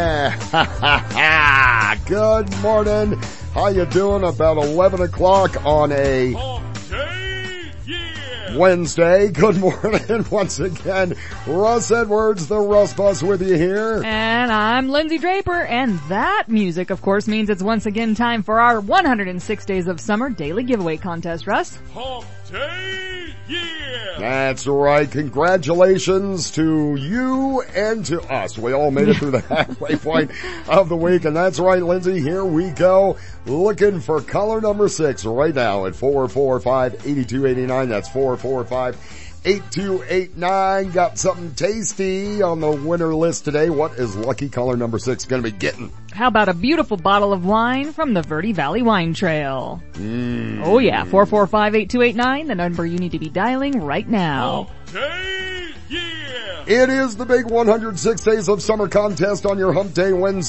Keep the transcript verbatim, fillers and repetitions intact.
Good morning. How you doing? About eleven o'clock on a Wednesday. Good morning once again. Russ Edwards, the Russ Bus with you here. And I'm Lindsay Draper, and that music, of course, means it's once again time for our one hundred six Days of Summer Daily Giveaway Contest, Russ. Hump Day, yeah! That's right. Congratulations to you and to us. We all made it through the halfway point of the week, and that's right, Lindsay. Here we go. Looking for color number six right now at four four five, eight two eight nine. That's four four five, eight two eight nine. Got something tasty on the winner list today. What is lucky color number six going to be getting? How about a beautiful bottle of wine from the Verde Valley Wine Trail? Mm. Oh yeah, four four five, eight two eight nine, the number you need to be dialing right now. Hump Day, yeah! It is the big one hundred six Days of Summer contest on your Hump Day Wednesday.